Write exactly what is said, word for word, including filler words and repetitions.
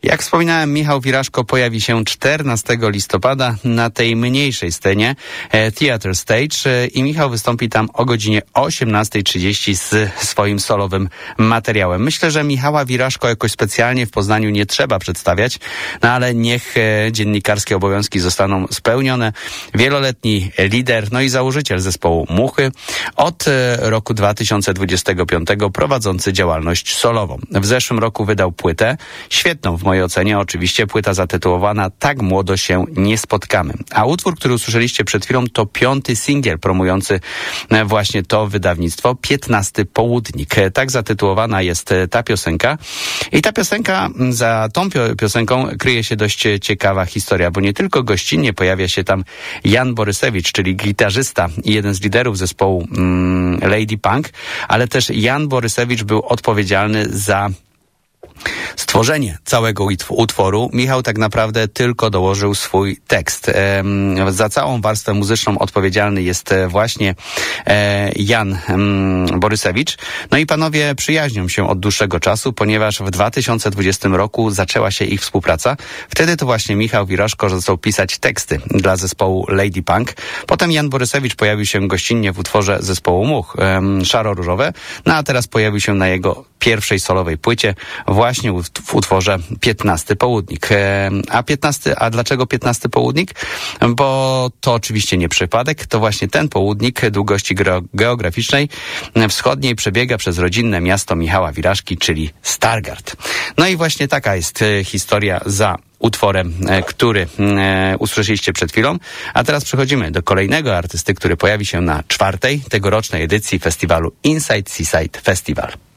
Jak wspominałem, Michał Wiraszko pojawi się czternastego listopada na tej mniejszej scenie e, Theatre Stage e, i Michał wystąpi tam o godzinie osiemnasta trzydzieści z swoim solowym materiałem. Myślę, że Michała Wiraszko jakoś specjalnie w Poznaniu nie trzeba przedstawiać, no ale niech e, dziennikarskie obowiązki zostaną spełnione. Wieloletni lider, no i założyciel zespołu Muchy, od e, roku dwa tysiące dwudziestego piątego prowadzący działalność solową. W zeszłym roku wydał płytę, świetną w mojej ocenie, oczywiście płyta zatytułowana Tak młodo się nie spotkamy. A utwór, który usłyszeliście przed chwilą, to piąty singiel promujący właśnie to wydawnictwo, piętnasty Południk. Tak zatytułowana jest ta piosenka. I ta piosenka, za tą piosenką kryje się dość ciekawa historia, bo nie tylko gościnnie pojawia się tam Jan Borysewicz, czyli gitarzysta i jeden z liderów zespołu mm, Lady Punk, ale też Jan Borysewicz był odpowiedzialny za stworzenie całego utworu. Michał tak naprawdę tylko dołożył swój tekst. E, za całą warstwę muzyczną odpowiedzialny jest właśnie e, Jan mm, Borysewicz. No i panowie przyjaźnią się od dłuższego czasu, ponieważ w dwa tysiące dwudziestym roku zaczęła się ich współpraca. Wtedy to właśnie Michał Wiraszko zaczął pisać teksty dla zespołu Lady Punk. Potem Jan Borysewicz pojawił się gościnnie w utworze zespołu Much, e, Szaro-Różowe, no a teraz pojawił się na jego pierwszej solowej płycie właśnie w utworze piętnasty Południk. A piętnasty, a dlaczego piętnasty Południk? Bo to oczywiście nie przypadek, to właśnie ten południk długości geograficznej wschodniej przebiega przez rodzinne miasto Michała Wiraszki, czyli Stargard. No i właśnie taka jest historia za utworem, który usłyszeliście przed chwilą. A teraz przechodzimy do kolejnego artysty, który pojawi się na czwartej tegorocznej edycji festiwalu Inside Seaside Festival.